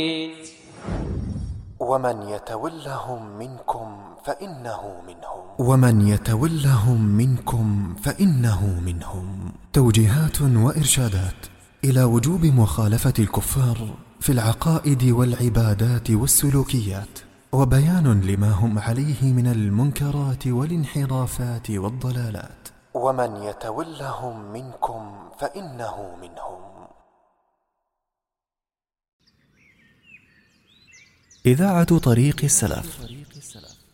ومن يتولهم منكم فإنه منهم. ومن يتولهم منكم فإنه منهم. توجيهات وإرشادات إلى وجوب مخالفة الكفار في العقائد والعبادات والسلوكيات، وبيان لما هم عليه من المنكرات والانحرافات والضلالات. ومن يتولهم منكم فإنه منهم. إذاعة طريق السلف.